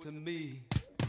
to me.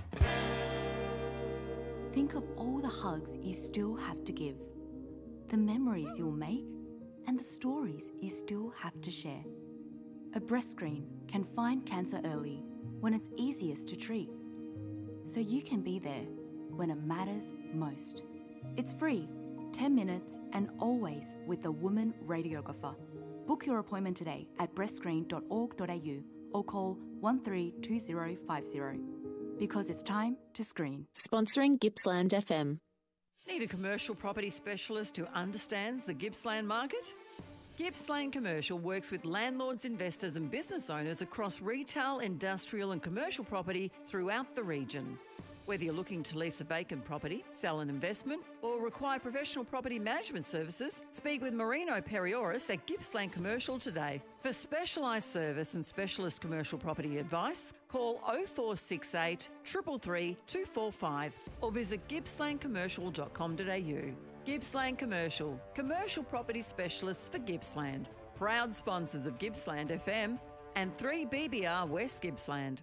Think of all the hugs you still have to give, the memories you'll make, and the stories you still have to share. A breast screen can find cancer early when it's easiest to treat, so you can be there when it matters most. It's free, 10 minutes, and always with the woman radiographer. Book your appointment today at breastscreen.org.au or call 132050 because it's time to screen. Sponsoring Gippsland FM. Need a commercial property specialist who understands the Gippsland market? Gippsland Commercial works with landlords, investors and business owners across retail, industrial and commercial property throughout the region. Whether you're looking to lease a vacant property, sell an investment or require professional property management services, speak with Marino Perioris at Gippsland Commercial today. For specialised service and specialist commercial property advice, call 0468 333 245 or visit gippslandcommercial.com.au. Gippsland Commercial, commercial property specialists for Gippsland. Proud sponsors of Gippsland FM and 3BBR West Gippsland.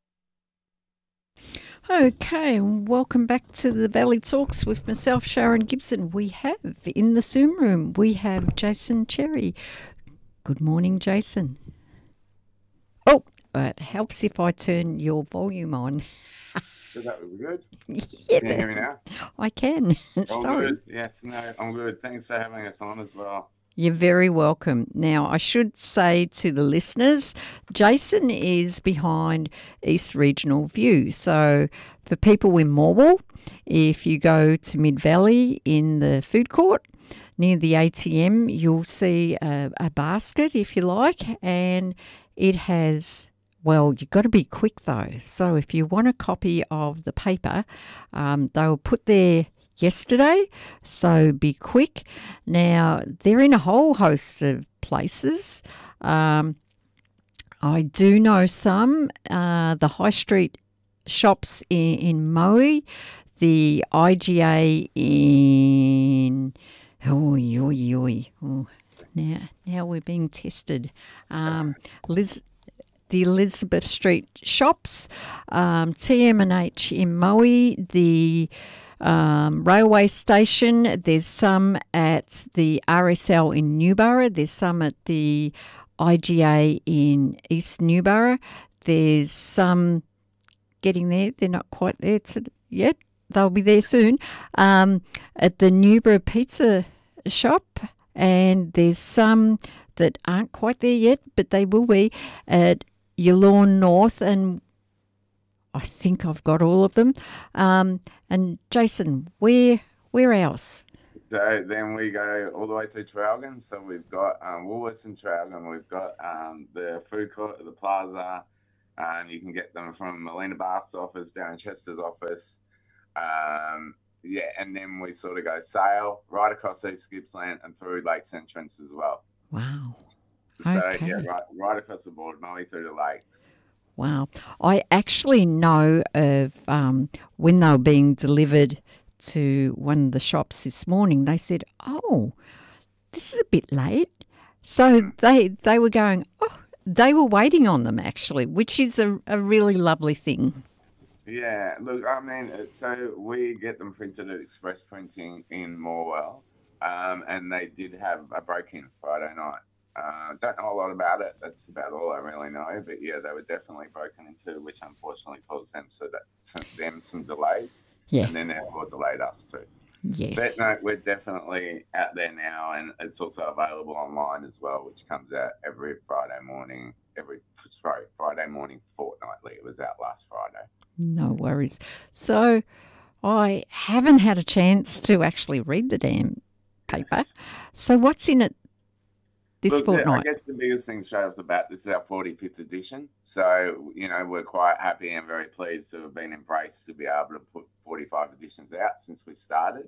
Okay, welcome back to the Valley Talks with myself, Sharon Gibson. We have in the Zoom room, we have Jason Cherry. Good morning, Jason. Oh, it helps if I turn your volume on. Is that good? Yeah, Can you hear me now? I can. I'm Sorry. good. Yes, no, I'm good. Thanks for having us on as well. You're very welcome. Now, I should say to the listeners, Jason is behind East Regional View. So for people in Morwell, if you go to Mid Valley in the food court near the ATM, you'll see a basket, if you like, and it has... Well, you've got to be quick though. So if you want a copy of the paper, they were put there yesterday, so be quick. Now, they're in a whole host of places. I do know some, the high street shops in Moe, the IGA in... Oh, now we're being tested. The Elizabeth Street shops, TM&H in Moe, the railway station. There's some at the RSL in Newborough. There's some at the IGA in East Newborough. There's some getting there. They're not quite there yet. They'll be there soon. At the Newborough Pizza Shop. And there's some that aren't quite there yet, but they will be at Yallourn North, and I think I've got all of them. And Jason, where else? So then we go all the way through Traralgon. So we've got Woolworths in Traralgon. We've got the food court at the plaza. And you can get them from Melina Bath's office, down Chester's office. And then we sort of go Sale, right across East Gippsland and through Lakes Entrance as well. Wow. So, Okay. yeah, right across the board, Moe through the lakes. Wow. I actually know of when they were being delivered to one of the shops this morning, they said, oh, this is a bit late. So they were going, oh, they were waiting on them actually, which is a really lovely thing. Yeah, look, I mean, so we get them printed at Express Printing in Morwell, and they did have a break-in Friday night. Don't know a lot about it. That's about all I really know. But yeah, they were definitely broken into, which unfortunately caused them some delays. Yeah. And then therefore delayed us too. Yes. But no, we're definitely out there now, and it's also available online as well, which comes out every Friday morning. Friday morning fortnightly. It was out last Friday. No worries. So I haven't had a chance to actually read the damn paper. Yes. So what's in it this Look, fortnight? I guess the biggest thing straight off the bat, this is our 45th edition. So, we're quite happy and very pleased to have been embraced to be able to put 45 editions out since we started.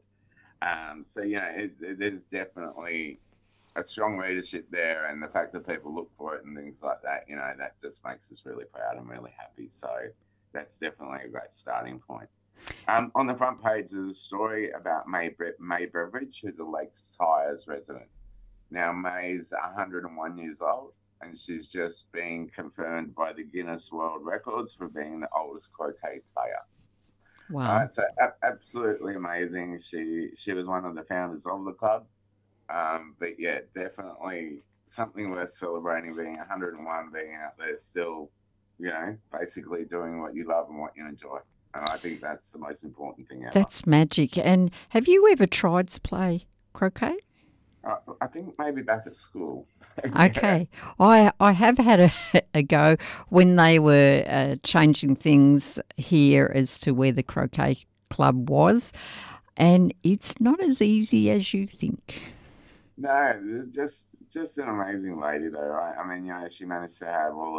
There's definitely a strong readership there, and the fact that people look for it and things like that, that just makes us really proud and really happy. So that's definitely a great starting point. On the front page, there's a story about May Beveridge, who's a Lakes Tyres resident. Now, May's 101 years old, and she's just been confirmed by the Guinness World Records for being the oldest croquet player. Wow. So absolutely amazing. She was one of the founders of the club. But yeah, definitely something worth celebrating, being 101, being out there still, basically doing what you love and what you enjoy. And I think that's the most important thing ever. That's magic. And have you ever tried to play croquet? I think maybe back at school. Okay. I have had a go when they were changing things here as to where the croquet club was, and it's not as easy as you think. No, just an amazing lady though, right? I mean, she managed to have all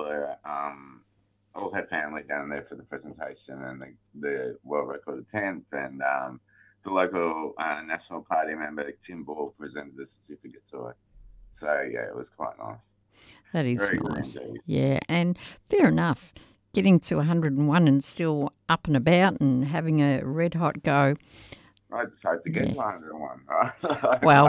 her family down there for the presentation and the world record attempt, and the local National Party member Tim Ball presented the certificate to her. So yeah, it was quite nice. That is Very nice. good indeed. Yeah, and fair enough. Getting to 101 and still up and about and having a red hot go. I just hope to get to 101. Well,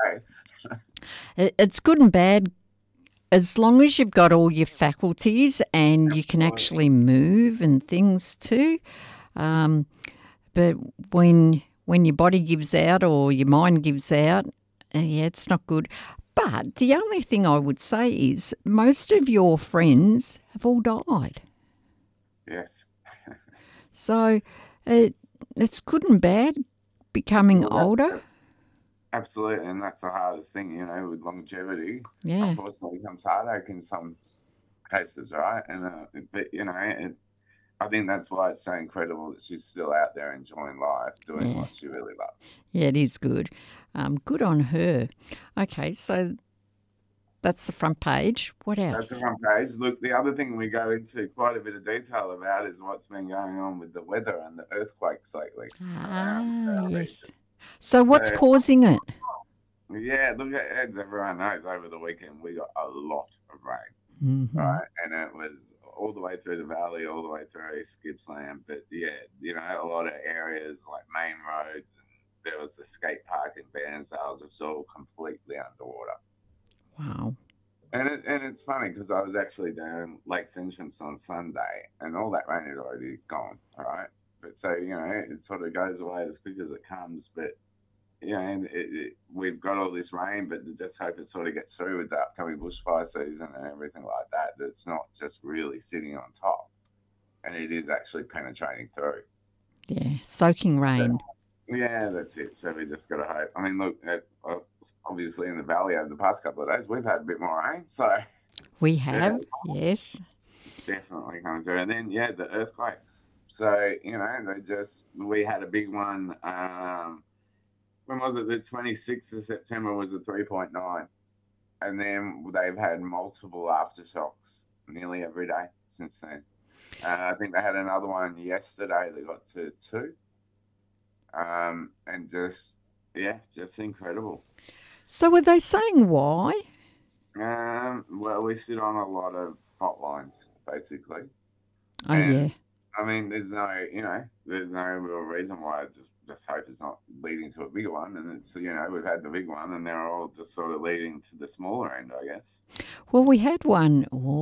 Okay. It's good and bad as long as you've got all your faculties and you can actually move and things too. But when your body gives out or your mind gives out, it's not good. But the only thing I would say is most of your friends have all died. Yes. So it's good and bad becoming older. Absolutely, and that's the hardest thing, with longevity. Yeah. Unfortunately, it becomes heartache in some cases, right? And but I think that's why it's so incredible that she's still out there enjoying life, doing what she really loves. Yeah, it is good. Good on her. Okay, so that's the front page. What else? That's the front page. Look, the other thing we go into quite a bit of detail about is what's been going on with the weather and the earthquakes lately. Yes. So what's causing it? Yeah, look, as everyone knows, over the weekend we got a lot of rain, right? And it was all the way through the valley, all the way through East Gippsland. But yeah, a lot of areas like main roads, and there was the skate park in Bairnsdale just all completely underwater. Wow. And it's funny because I was actually down Lakes Entrance on Sunday, and all that rain had already gone, all right? But so, it sort of goes away as quick as it comes. But, we've got all this rain, but just hope it sort of gets through with the upcoming bushfire season and everything like that. That it's not just really sitting on top, and it is actually penetrating through. Yeah, soaking rain. Yeah, that's it. So we just got to hope. I mean, look, obviously in the valley over the past couple of days, we've had a bit more rain. So we have, yes. Definitely coming through. And then, the earthquakes. So, we had a big one. When was it? The 26th of September was a 3.9. And then they've had multiple aftershocks nearly every day since then. I think they had another one yesterday that got to 2. And just incredible. So were they saying why? Well, we sit on a lot of hotlines, basically. Oh, yeah. I mean, there's no real reason why. I just hope it's not leading to a bigger one. And it's, we've had the big one and they're all just sort of leading to the smaller end, I guess. Well, we had one,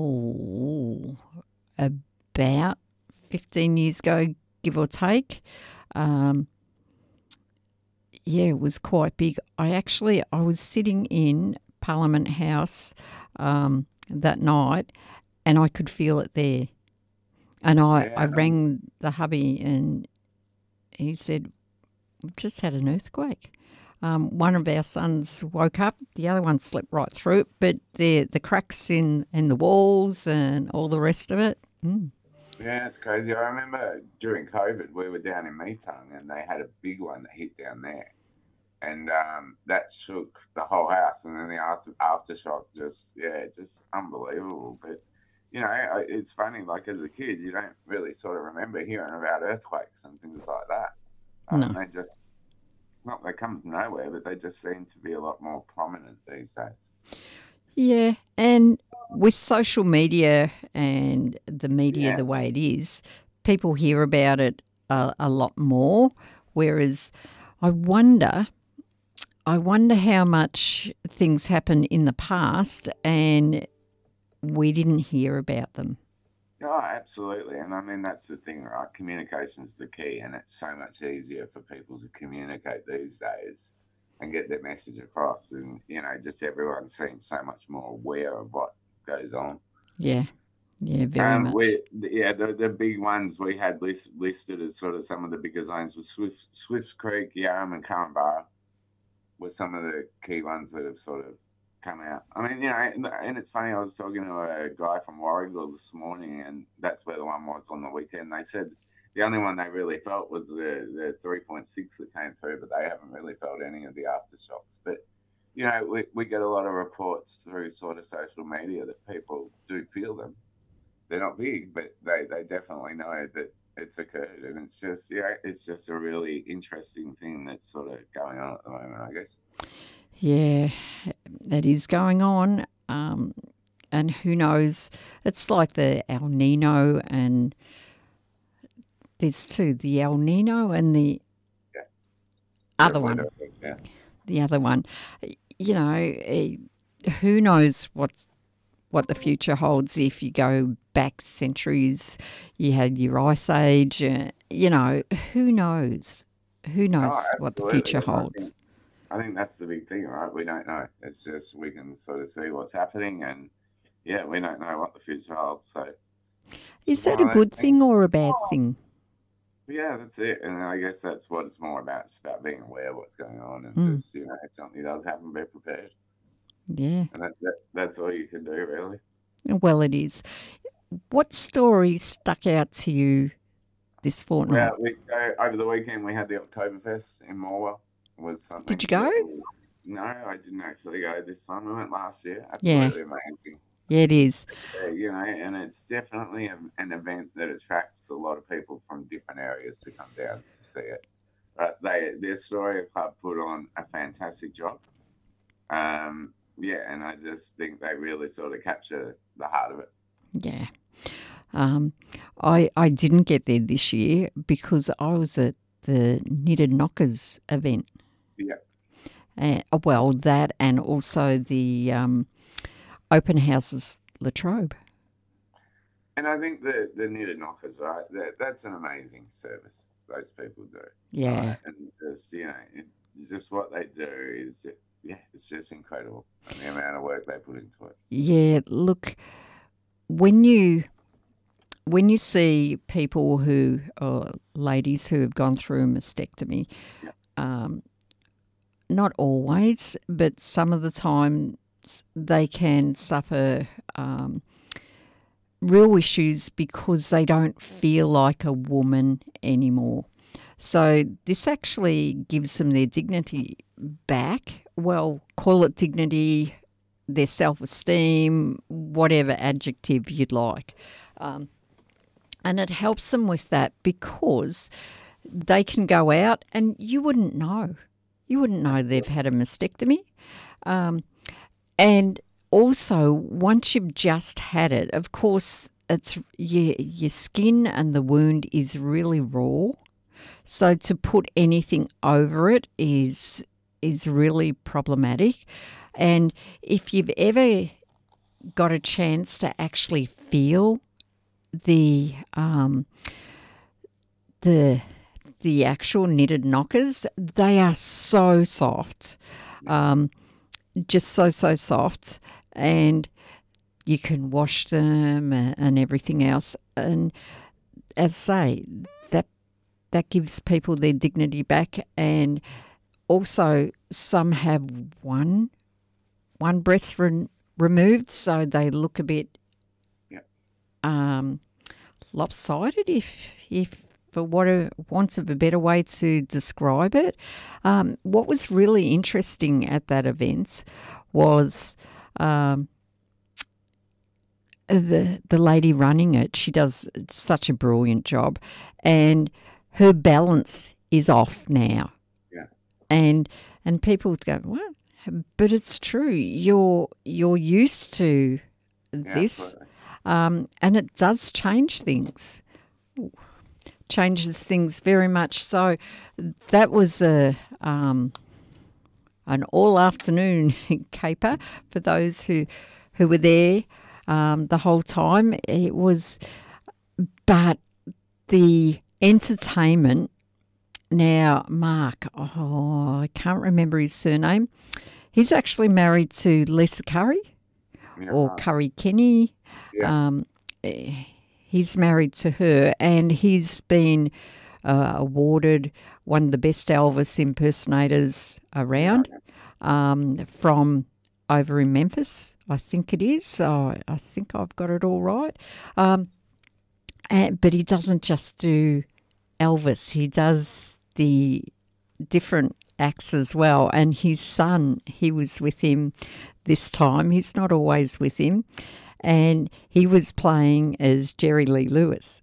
about 15 years ago, give or take. It was quite big. I was sitting in Parliament House that night and I could feel it there. And I rang the hubby and he said, we've just had an earthquake. One of our sons woke up, the other one slept right through it, but the cracks in the walls and all the rest of it. Yeah, it's crazy. I remember during COVID, we were down in Meetung and they had a big one that hit down there. And that shook the whole house. And then the aftershock just unbelievable. But, it's funny, like as a kid, you don't really sort of remember hearing about earthquakes and things like that. No. They come from nowhere, but they just seem to be a lot more prominent these days. Yeah, and with social media and the media the way it is, people hear about it a lot more, whereas I wonder how much things happen in the past and we didn't hear about them. Oh, absolutely. And I mean, that's the thing, right? Communication's the key, and it's so much easier for people to communicate these days and get their message across. And, just everyone seems so much more aware of what goes on. Yeah. Yeah, very much. The big ones we had listed as sort of some of the bigger zones was Swifts Creek, Yarram and Currambara were some of the key ones that have sort of come out. I mean, and it's funny, I was talking to a guy from Warragul this morning, and that's where the one was on the weekend. They said the only one they really felt was the 3.6 that came through, but they haven't really felt any of the aftershocks. But, we get a lot of reports through sort of social media that people do feel them. They're not big, but they definitely know that it's occurred. And it's just a really interesting thing that's sort of going on at the moment, I guess. Yeah, that is going on. And who knows? It's like the El Nino, and there's two, the El Nino and the other one. Yeah. The other one. Who knows what the future holds. If you go back centuries, you had your ice age, who knows? Who knows what the future holds? I think that's the big thing, right? We don't know. It's just we can sort of see what's happening, and we don't know what the future holds. So, is that a good thing or a bad thing? Yeah, that's it. And I guess that's what it's more about. It's about being aware of what's going on, and just if something does happen, be prepared. Yeah, and that's all you can do, really. Well, it is. What story stuck out to you this fortnight? Well, over the weekend we had the Oktoberfest in Morwell. Did you go? No, I didn't actually go this time. We went last year. Absolutely amazing. Yeah, it is. And it's definitely an event that attracts a lot of people from different areas to come down to see it. But their Story Club put on a fantastic job. And I just think they really sort of capture the heart of it. Yeah. I didn't get there this year because I was at the Knitted Knockers event. Yeah. That and also the open houses Latrobe. And I think the Knitted Knockers, right, that's an amazing service those people do. Yeah. Right? And just what they do is, it's just incredible, the amount of work they put into it. Yeah, look, when you see people ladies who have gone through a mastectomy, not always, but some of the time they can suffer real issues because they don't feel like a woman anymore. So this actually gives them their dignity back. Well, call it dignity, their self-esteem, whatever adjective you'd like. And it helps them with that because they can go out and you wouldn't know. You wouldn't know they've had a mastectomy. And also, once you've just had it, of course, it's your skin and the wound is really raw. So to put anything over it is really problematic. And if you've ever got a chance to actually feel the actual knitted knockers, they are so soft, just so soft, and you can wash them and everything else. And as I say, that gives people their dignity back. And also, some have one breast removed, so they look a bit lopsided, if for want of a better way to describe it. What was really interesting at that event was the lady running it. She does such a brilliant job, and her balance is off now. Yeah. And people go, what? But it's true. You're used to this, and it does change things. Changes things very much. So that was an all afternoon caper for those who were there. the whole time. But the entertainment. Now, Mark, I can't remember his surname. He's actually married to Lisa Curry or Curry Kenny. Yeah. He's married to her, and he's been awarded one of the best Elvis impersonators around from over in Memphis, I think it is. So I think I've got it all right. But he doesn't just do Elvis. He does the different acts as well. And his son, he was with him this time. He's not always with him. And he was playing as Jerry Lewis,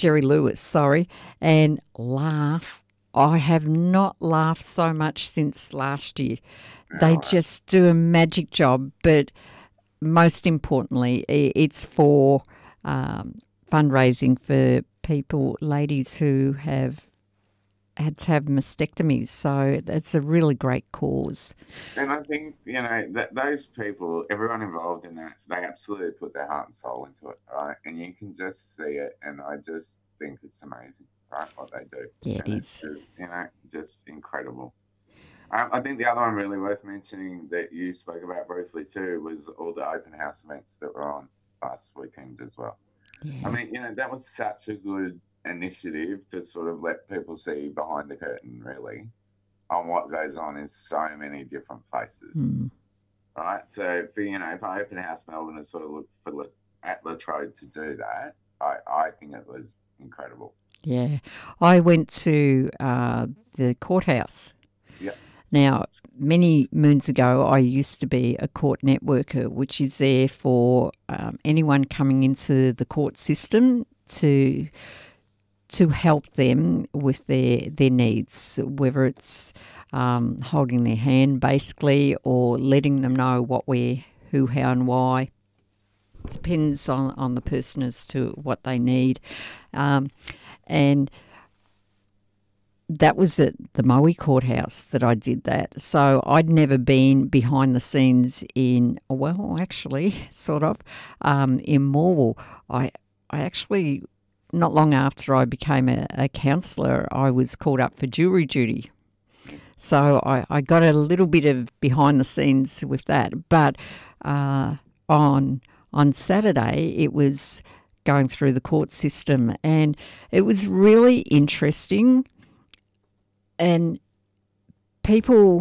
and laugh. I have not laughed so much since last year. They just do a magic job, but most importantly, it's for fundraising for ladies who have had to have mastectomies. So that's a really great cause. And I think, that those people, everyone involved in that, they absolutely put their heart and soul into it, right? And you can just see it, and I just think it's amazing, right, what they do. Yeah, it is. Just incredible. I think the other one really worth mentioning that you spoke about briefly too was all the open house events that were on last weekend as well. Yeah. I mean, that was such a good initiative to sort of let people see behind the curtain, really, on what goes on in so many different places. Right? So, for Open House Melbourne to sort of look at Latrobe to do that, I think it was incredible. Yeah. I went to the courthouse. Yeah. Now, many moons ago, I used to be a court networker, which is there for anyone coming into the court system to help them with their needs, whether it's holding their hand, basically, or letting them know who, how, and why. It depends on the person as to what they need. And that was at the Maui Courthouse that I did that. So I'd never been behind the scenes in Morwell. I actually, not long after I became a counsellor, I was called up for jury duty. So I got a little bit of behind the scenes with that. But on Saturday, it was going through the court system, and it was really interesting. And people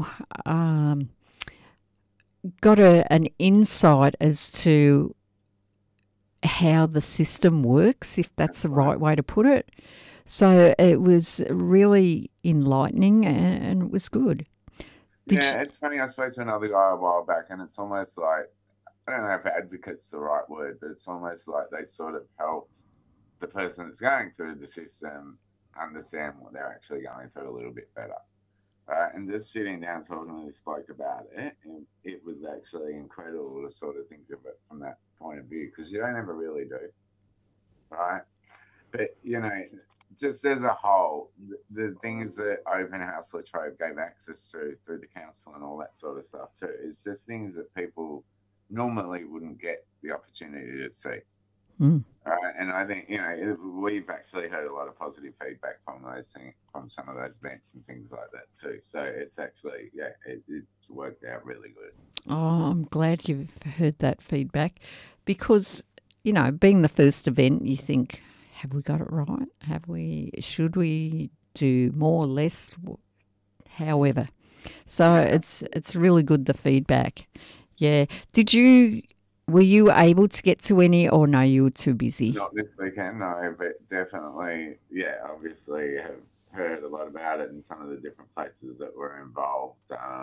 got an insight as to how the system works, if that's the right way to put it. So it was really enlightening, and it was good. It's funny. I spoke to another guy a while back, and it's almost like, I don't know if advocate's the right word, but it's almost like they sort of help the person that's going through the system understand what they're actually going through a little bit better. And just sitting down talking to this bloke about it, and it was actually incredible to sort of think of it from that point of view, because you don't ever really do, right? But, just as a whole, the things that Open House Latrobe gave access to through the council and all that sort of stuff too, is just things that people normally wouldn't get the opportunity to see. And I think, we've actually heard a lot of positive feedback from those things, from some of those events and things like that too. So it's actually, it's worked out really good. Oh, I'm glad you've heard that feedback, because, being the first event, you think, have we got it right? Should we do more, less, however? So it's really good, the feedback. Yeah. Were you able to get to any, or no, you were too busy? Not this weekend, no, but definitely, obviously have heard a lot about it in some of the different places that were involved.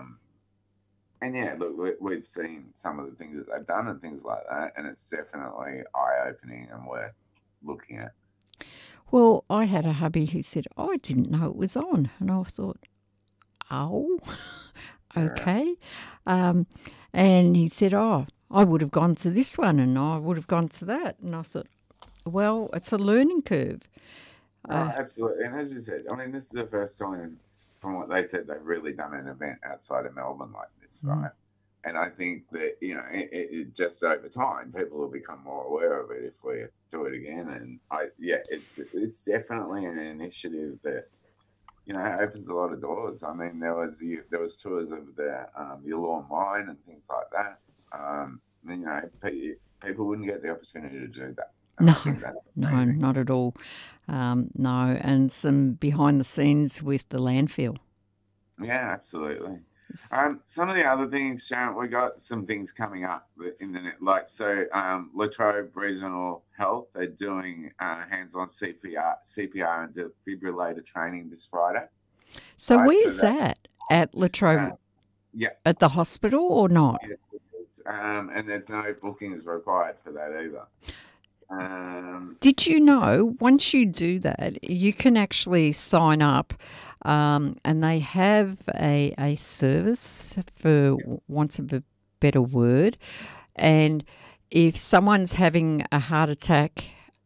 And look, we've seen some of the things that they've done and things like that, and it's definitely eye-opening and worth looking at. Well, I had a hubby who said, I didn't know it was on. And I thought, oh, okay. And he said, I would have gone to this one and I would have gone to that. And I thought, well, it's a learning curve. Absolutely. And as you said, I mean, this is the first time, from what they said, they've really done an event outside of Melbourne like this, right? And I think that, it just over time, people will become more aware of it if we do it again. And it's definitely an initiative that, opens a lot of doors. I mean, there was tours of the Yallourn mine and things like that. People wouldn't get the opportunity to do that. And I think that's amazing. Not at all. No, and some behind the scenes with the landfill. Yeah, absolutely. Some of the other things, Sharon, we got some things coming up in the net, Latrobe Regional Health, they're doing hands-on CPR and defibrillator training this Friday. So where's that? At Latrobe? Yeah. At the hospital or not? Yes, it is. And there's no bookings required for that either. Did you know once you do that, you can actually sign up, and they have a service, for want of a better word, and if someone's having a heart attack,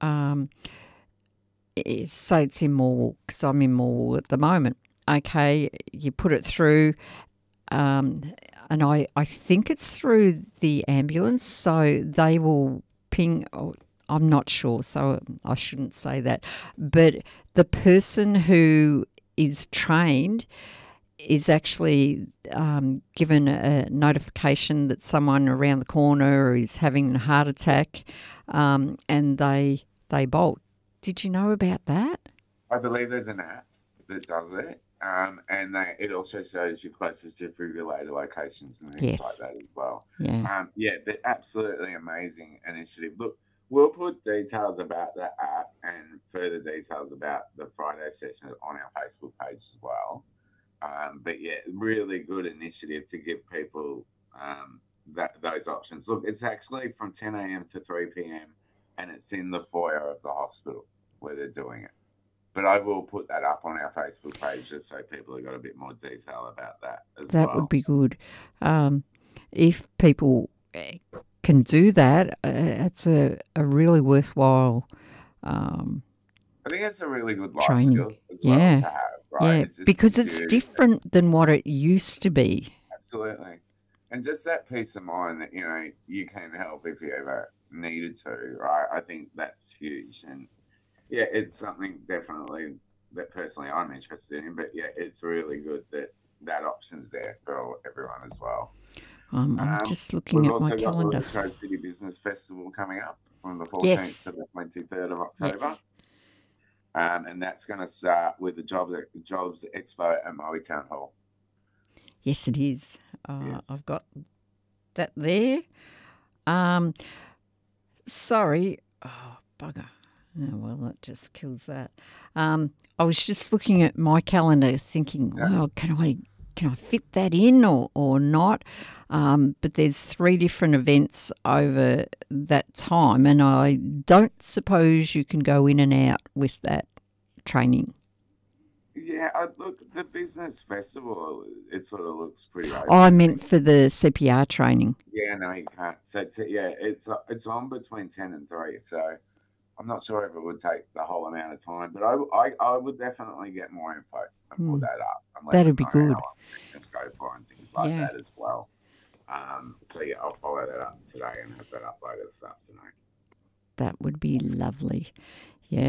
say it's in Morwell, because I'm in Morwell at the moment, okay, you put it through, and I think it's through the ambulance, so they will ping. I'm not sure, so I shouldn't say that. But the person who is trained is actually given a notification that someone around the corner is having a heart attack, and they bolt. Did you know about that? I believe there's an app that does it, and it also shows you closest defibrillator locations and things like that as well. Yeah. They're absolutely amazing initiative. Look, we'll put details about the app and further details about the Friday session on our Facebook page as well. Really good initiative to give people those options. Look, it's actually from 10 a.m. to 3 p.m. and it's in the foyer of the hospital where they're doing it. But I will put that up on our Facebook page just so people have got a bit more detail about that as well. That would be good. If people can do that, it's a really worthwhile I think it's a really good life training. skill as well to have, right? Yeah, because it's different than what it used to be. Absolutely. And just that peace of mind that, you can help if you ever needed to, right? I think that's huge. And, it's something definitely that personally I'm interested in. But, it's really good that option's there for everyone as well. I'm just looking at my calendar. We've also got the Latrobe City Business Festival coming up from the 14th to the 23rd of October. Yes. And that's going to start with the Jobs Expo at Maui Town Hall. Yes, it is. Yes. I've got that there. Sorry. Oh, bugger. Oh, well, that just kills that. I was just looking at my calendar thinking, well, can I fit that in or not? But there's 3 different events over that time, and I don't suppose you can go in and out with that training. Yeah, look, the business festival, it sort of looks pretty open. Oh, I meant for the CPR training. Yeah, no, you can't. So, it's on between 10 and 3, so I'm not sure if it would take the whole amount of time, but I would definitely get more info and put that up. That'd be good. Just go for and things like that as well. I'll follow that up today and have that uploaded this afternoon. That would be lovely.